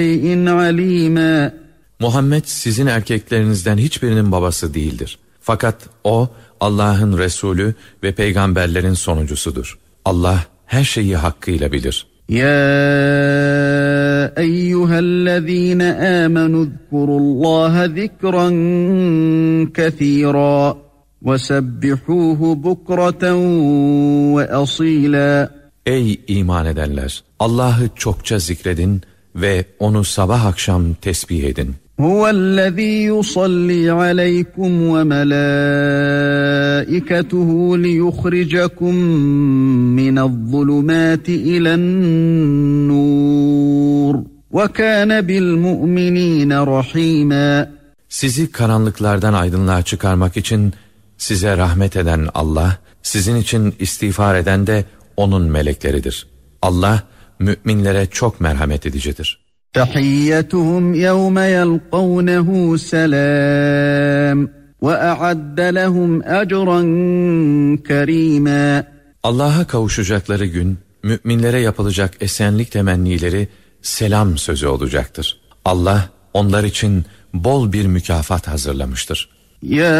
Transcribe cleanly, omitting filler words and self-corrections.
عَلِيمًا. Muhammed sizin erkeklerinizden hiçbirinin babası değildir. Fakat o Allah'ın Resulü ve peygamberlerin sonuncusudur. Allah her şeyi hakkıyla bilir. Ya eyyühellezîne âmenû zkurullâhe zikran kethîrâ ve sebbihûhu bukreten ve asîlâ. Ey iman edenler! Allah'ı çokça zikredin ve onu sabah akşam tesbih edin. Huvellezî yusallî aleykum ve melâiketuhu liyukhricakum minezzulumâti ilen-nur ve kâne bil-mu'minîne rahîmâ. Sizi karanlıklardan aydınlığa çıkarmak için size rahmet eden Allah, sizin için istiğfar eden de onun melekleridir. Allah müminlere çok merhamet edicidir. Tahiyyatuhum yevme yelqavnehu selam ve a'adde lehum ecran kerîmâ. Allah'a kavuşacakları gün müminlere yapılacak esenlik temennileri selam sözü olacaktır. Allah onlar için bol bir mükafat hazırlamıştır. Ya